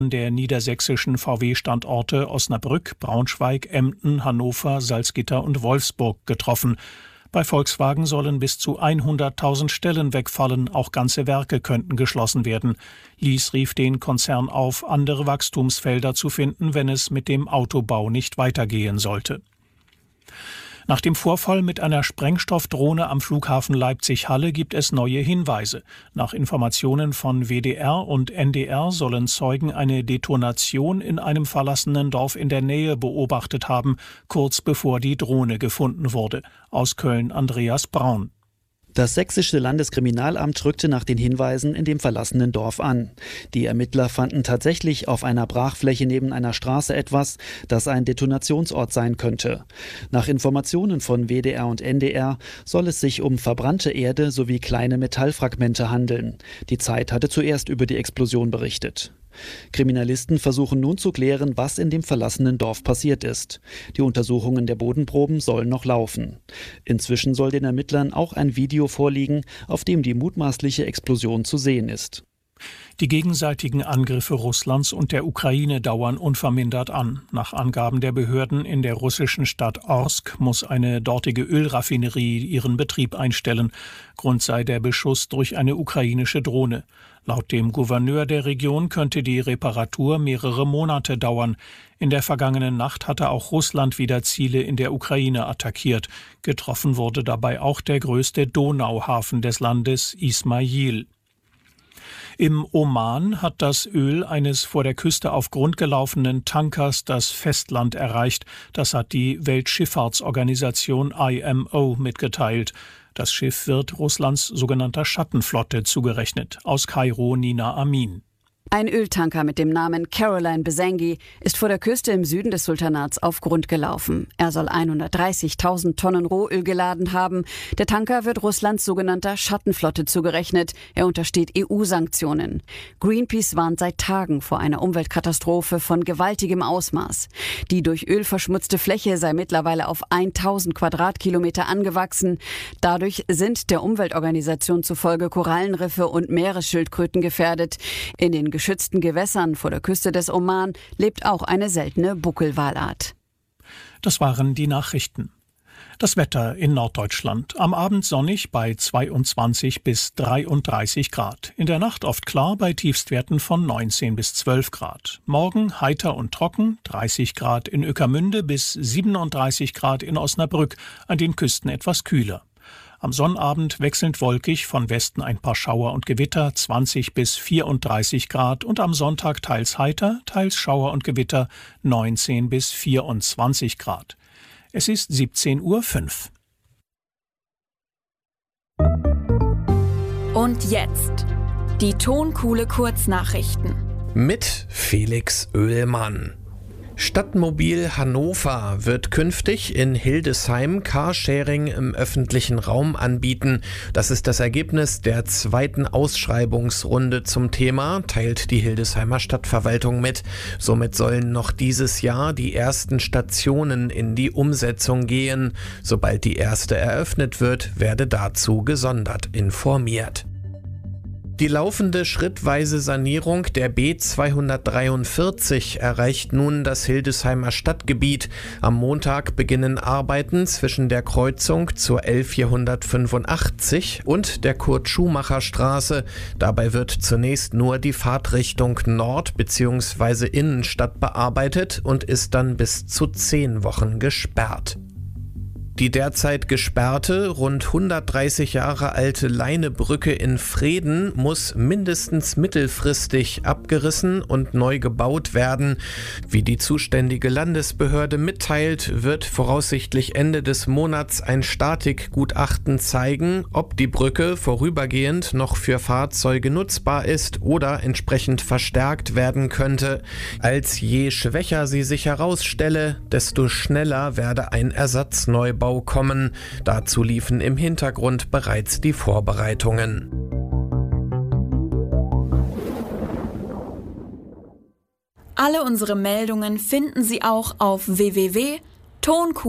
der niedersächsischen VW-Standorte Osnabrück, Braunschweig, Emden, Hannover, Salzgitter und Wolfsburg getroffen. Bei Volkswagen sollen bis zu 100.000 Stellen wegfallen, auch ganze Werke könnten geschlossen werden. Lies rief den Konzern auf, andere Wachstumsfelder zu finden, wenn es mit dem Autobau nicht weitergehen sollte. Nach dem Vorfall mit einer Sprengstoffdrohne am Flughafen Leipzig-Halle gibt es neue Hinweise. Nach Informationen von WDR und NDR sollen Zeugen eine Detonation in einem verlassenen Dorf in der Nähe beobachtet haben, kurz bevor die Drohne gefunden wurde. Aus Köln Andreas Braun. Das sächsische Landeskriminalamt rückte nach den Hinweisen in dem verlassenen Dorf an. Die Ermittler fanden tatsächlich auf einer Brachfläche neben einer Straße etwas, das ein Detonationsort sein könnte. Nach Informationen von WDR und NDR soll es sich um verbrannte Erde sowie kleine Metallfragmente handeln. Die Zeit hatte zuerst über die Explosion berichtet. Kriminalisten versuchen nun zu klären, was in dem verlassenen Dorf passiert ist. Die Untersuchungen der Bodenproben sollen noch laufen. Inzwischen soll den Ermittlern auch ein Video vorliegen, auf dem die mutmaßliche Explosion zu sehen ist. Die gegenseitigen Angriffe Russlands und der Ukraine dauern unvermindert an. Nach Angaben der Behörden in der russischen Stadt Orsk muss eine dortige Ölraffinerie ihren Betrieb einstellen. Grund sei der Beschuss durch eine ukrainische Drohne. Laut dem Gouverneur der Region könnte die Reparatur mehrere Monate dauern. In der vergangenen Nacht hatte auch Russland wieder Ziele in der Ukraine attackiert. Getroffen wurde dabei auch der größte Donauhafen des Landes, Ismail. Im Oman hat das Öl eines vor der Küste auf Grund gelaufenen Tankers das Festland erreicht. Das hat die Weltschifffahrtsorganisation IMO mitgeteilt. Das Schiff wird Russlands sogenannter Schattenflotte zugerechnet. Aus Kairo Nina Amin. Ein Öltanker mit dem Namen Caroline Besengi ist vor der Küste im Süden des Sultanats auf Grund gelaufen. Er soll 130.000 Tonnen Rohöl geladen haben. Der Tanker wird Russlands sogenannter Schattenflotte zugerechnet. Er untersteht EU-Sanktionen. Greenpeace warnt seit Tagen vor einer Umweltkatastrophe von gewaltigem Ausmaß. Die durch Öl verschmutzte Fläche sei mittlerweile auf 1.000 Quadratkilometer angewachsen. Dadurch sind der Umweltorganisation zufolge Korallenriffe und Meeresschildkröten gefährdet. In den geschützten Gewässern vor der Küste des Oman lebt auch eine seltene Buckelwalart. Das waren die Nachrichten. Das Wetter in Norddeutschland. Am Abend sonnig bei 22 bis 33 Grad. In der Nacht oft klar bei Tiefstwerten von 19 bis 12 Grad. Morgen heiter und trocken, 30 Grad in Ueckermünde bis 37 Grad in Osnabrück, an den Küsten etwas kühler. Am Sonnabend wechselnd wolkig, von Westen ein paar Schauer und Gewitter, 20 bis 34 Grad und am Sonntag teils heiter, teils Schauer und Gewitter, 19 bis 24 Grad. Es ist 17:05 Uhr. Und jetzt die Tonkuhle Kurznachrichten. Mit Felix Oehlmann. Stadtmobil Hannover wird künftig in Hildesheim Carsharing im öffentlichen Raum anbieten. Das ist das Ergebnis der zweiten Ausschreibungsrunde zum Thema, teilt die Hildesheimer Stadtverwaltung mit. Somit sollen noch dieses Jahr die ersten Stationen in die Umsetzung gehen. Sobald die erste eröffnet wird, werde dazu gesondert informiert. Die laufende schrittweise Sanierung der B243 erreicht nun das Hildesheimer Stadtgebiet. Am Montag beginnen Arbeiten zwischen der Kreuzung zur L485 und der Kurt-Schumacher-Straße. Dabei wird zunächst nur die Fahrtrichtung Nord- bzw. Innenstadt bearbeitet und ist dann bis zu 10 Wochen gesperrt. Die derzeit gesperrte, rund 130 Jahre alte Leinebrücke in Vreden muss mindestens mittelfristig abgerissen und neu gebaut werden. Wie die zuständige Landesbehörde mitteilt, wird voraussichtlich Ende des Monats ein Statikgutachten zeigen, ob die Brücke vorübergehend noch für Fahrzeuge nutzbar ist oder entsprechend verstärkt werden könnte. Als je schwächer sie sich herausstelle, desto schneller werde ein Ersatzneubau kommen. Dazu liefen im Hintergrund bereits die Vorbereitungen. Alle unsere Meldungen finden Sie auch auf www.tonkuhle.de.